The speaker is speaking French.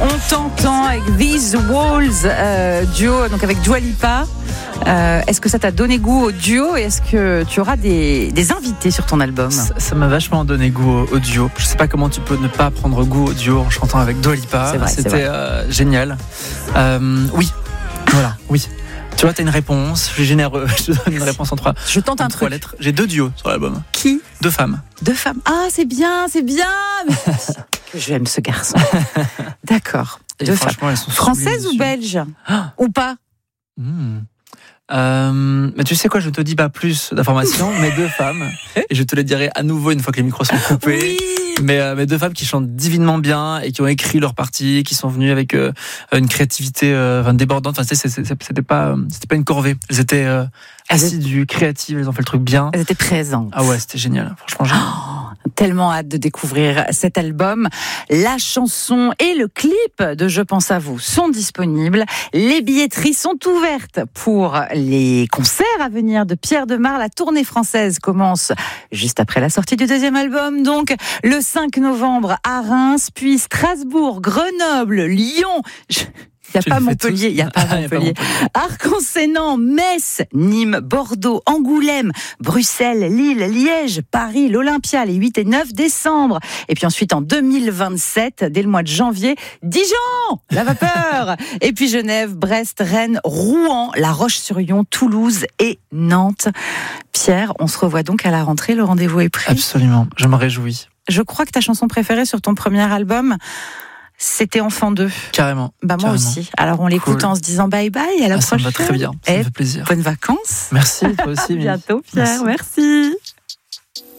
On t'entend avec These Walls, duo donc avec Dua Lipa. Est-ce que ça t'a donné goût au duo et est-ce que tu auras des invités sur ton album ? Ça m'a vachement donné goût au duo. Je sais pas comment tu peux ne pas prendre goût au duo en chantant avec Dua Lipa. C'était génial. Oui, voilà, oui. Tu vois, t'as une réponse, je suis généreux, je te donne une réponse en 3. Je tente un truc. Lettres. J'ai 2 duos sur l'album. Qui ? 2 femmes. 2 femmes. Ah, c'est bien. Que j'aime ce garçon. D'accord. 2 femmes. Elles sont françaises ou belges ? Ou pas ? Mais tu sais quoi, je te dis pas plus d'informations, mais 2 femmes, et je te les dirai à nouveau une fois que les micros sont coupés. Oui. Mais 2 femmes qui chantent divinement bien et qui ont écrit leur partie, qui sont venues avec une créativité débordante. Enfin, c'était pas une corvée. Elles étaient assidues, créatives. Elles ont fait le truc bien. Elles étaient présentes. Ah ouais, c'était génial. Franchement, génial. Tellement hâte de découvrir cet album. La chanson et le clip de Je pense à vous sont disponibles. Les billetteries sont ouvertes pour les concerts à venir de Pierre Demar. La tournée française commence juste après la sortie du 2e album. Donc, le 5 novembre à Reims, puis Strasbourg, Grenoble, Lyon. Il n'y a pas Montpellier. Arc-en-Sénan, Metz, Nîmes, Bordeaux, Angoulême, Bruxelles, Lille, Liège, Paris, l'Olympia, les 8 et 9 décembre. Et puis ensuite, en 2027, dès le mois de janvier, Dijon, la vapeur. Et puis Genève, Brest, Rennes, Rouen, La Roche-sur-Yon, Toulouse et Nantes. Pierre, on se revoit donc à la rentrée. Le rendez-vous est pris. Absolument, je me réjouis. Je crois que ta chanson préférée sur ton premier album, c'était Enfant 2. Carrément. Moi aussi. Alors on l'écoute en se disant bye bye, à la prochaine. Ça me va très bien, ça me fait plaisir. Bonnes vacances. Merci, toi aussi. À bientôt Pierre, merci.